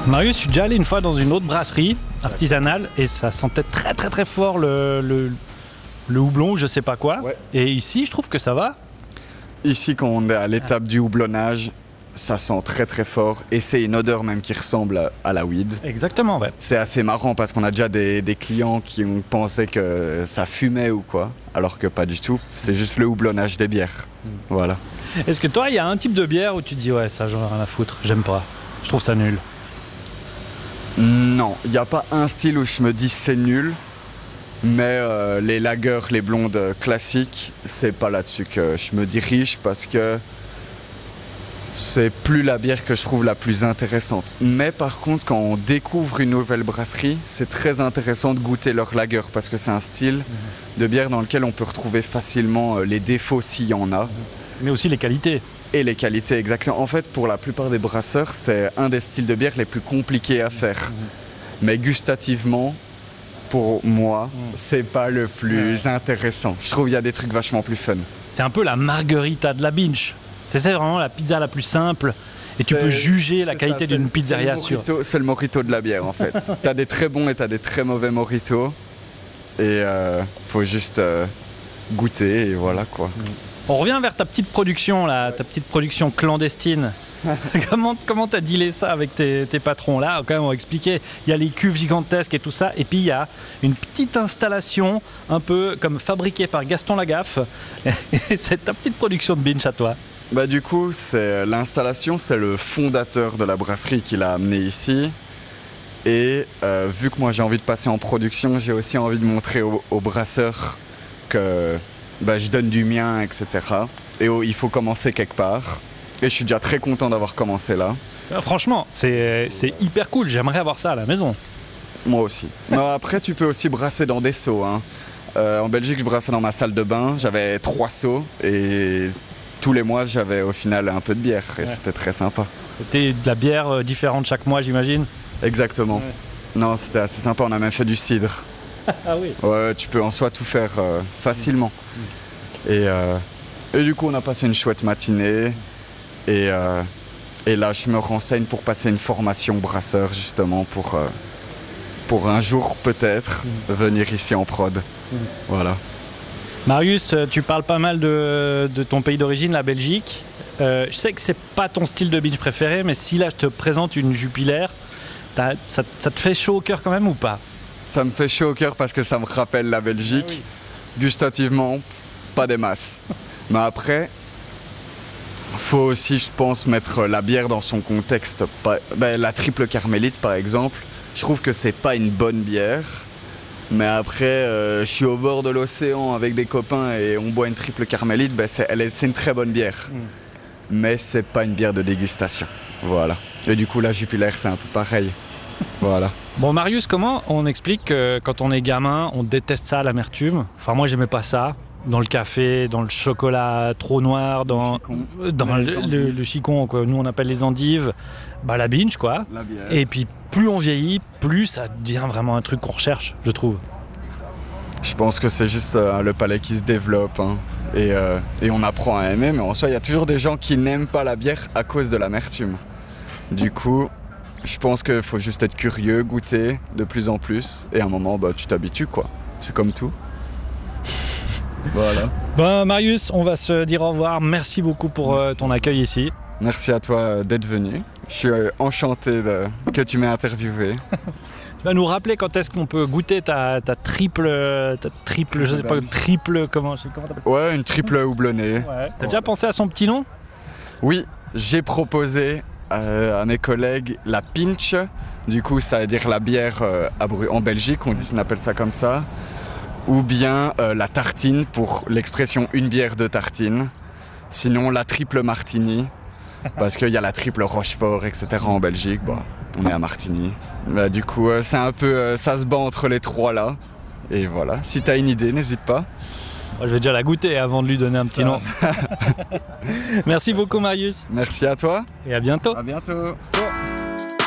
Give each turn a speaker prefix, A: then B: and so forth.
A: Marius, je suis déjà allé une fois dans une autre brasserie artisanale et ça sentait très très très fort le houblon ou je sais pas quoi.
B: Ouais.
A: Et ici, je trouve que ça va.
B: Ici, quand on est à l'étape du houblonnage, ça sent très très fort et c'est une odeur même qui ressemble à la weed.
A: Exactement, ouais.
B: C'est assez marrant parce qu'on a déjà des clients qui ont pensé que ça fumait ou quoi, alors que pas du tout. C'est juste le houblonnage des bières. Voilà.
A: Est-ce que toi, il y a un type de bière où tu te dis ouais, ça j'en ai rien à foutre, j'aime pas, je trouve ça nul?
B: Non, il n'y a pas un style où je me dis c'est nul, mais les lagers, les blondes classiques, c'est pas là-dessus que je me dirige parce que c'est plus la bière que je trouve la plus intéressante. Mais par contre, quand on découvre une nouvelle brasserie, c'est très intéressant de goûter leur lager parce que c'est un style de bière dans lequel on peut retrouver facilement les défauts s'il y en a.
A: Mais aussi les qualités.
B: Et les qualités, exactement. En fait, pour la plupart des brasseurs, c'est un des styles de bière les plus compliqués à faire. Mais gustativement, pour moi, c'est pas le plus intéressant. Je trouve qu'il y a des trucs vachement plus fun.
A: C'est un peu la margarita de la binge. C'est vraiment la pizza la plus simple et tu peux juger la qualité d'une pizzeria sûre.
B: C'est le mojito de la bière en fait. T'as des très bons et t'as des très mauvais mojitos. Et faut juste goûter et voilà quoi.
A: On revient vers ta petite production là, ta petite production clandestine. Comment t'as dealé ça avec tes patrons là? Quand même, on va expliquer. Il y a les cuves gigantesques et tout ça, et puis il y a une petite installation un peu comme fabriquée par Gaston Lagaffe. C'est ta petite production de binge à toi.
B: Bah du coup, l'installation, c'est le fondateur de la brasserie qui l'a amené ici. Et vu que moi j'ai envie de passer en production, j'ai aussi envie de montrer aux brasseurs que je donne du mien, etc. Et il faut commencer quelque part. Et je suis déjà très content d'avoir commencé là.
A: Franchement, c'est hyper cool. J'aimerais avoir ça à la maison.
B: Moi aussi. Non, après, tu peux aussi brasser dans des seaux. Hein. En Belgique, je brassais dans ma salle de bain. J'avais 3 seaux et tous les mois, j'avais au final un peu de bière. Et c'était très sympa.
A: C'était de la bière différente chaque mois, j'imagine?
B: Exactement. Ouais. Non, c'était assez sympa. On a même fait du cidre.
A: Ah oui.
B: Ouais, tu peux en soi tout faire facilement. Et du coup, on a passé une chouette matinée. Et là, je me renseigne pour passer une formation brasseur, justement, pour un jour, peut-être, venir ici en prod. Voilà.
A: Marius, tu parles pas mal de ton pays d'origine, la Belgique. Je sais que c'est pas ton style de binge préféré, mais si là, je te présente une Jupiler, ça te fait chaud au cœur quand même ou pas?
B: Ça me fait chaud au cœur parce que ça me rappelle la Belgique. Ah oui. Gustativement, pas des masses. Mais après... faut aussi, je pense, mettre la bière dans son contexte. La triple carmélite, par exemple, je trouve que c'est pas une bonne bière. Mais après, je suis au bord de l'océan avec des copains et on boit une triple carmélite, c'est une très bonne bière. Mais c'est pas une bière de dégustation. Voilà. Et du coup, la Jupiler, c'est un peu pareil. Voilà.
A: Bon, Marius, comment on explique que quand on est gamin, on déteste ça, l'amertume? Enfin, moi, j'aimais pas ça. Dans le café, dans le chocolat trop noir, dans le chicon, quoi. Nous on appelle les endives, la binge quoi. Et puis plus on vieillit, plus ça devient vraiment un truc qu'on recherche, je trouve.
B: Je pense que c'est juste le palais qui se développe hein. Et on apprend à aimer, mais en soi il y a toujours des gens qui n'aiment pas la bière à cause de l'amertume. Du coup, je pense qu'il faut juste être curieux, goûter de plus en plus, et à un moment tu t'habitues quoi. C'est comme tout. Voilà.
A: Marius, on va se dire au revoir. Merci beaucoup pour ton accueil ici.
B: Merci à toi d'être venu. Je suis enchanté que tu m'aies interviewé.
A: Tu vas nous rappeler quand est-ce qu'on peut goûter ta triple, je sais pas, triple, comment t'appelles ça?
B: Ouais, une triple houblonnée.
A: Ouais. T'as déjà pensé à son petit nom?
B: Oui, j'ai proposé à mes collègues la pinch. Du coup, ça veut dire la bière en Belgique, on appelle ça comme ça. Ou bien la tartine pour l'expression une bière de tartine. Sinon la triple martini, parce qu'il y a la triple Rochefort, etc. en Belgique. On est à Martigny. Du coup, c'est un peu, ça se bat entre les trois là. Et voilà, si t'as une idée, n'hésite pas.
A: Je vais déjà la goûter avant de lui donner un petit nom. Merci beaucoup Marius.
B: Merci à toi.
A: Et à bientôt.
B: À bientôt.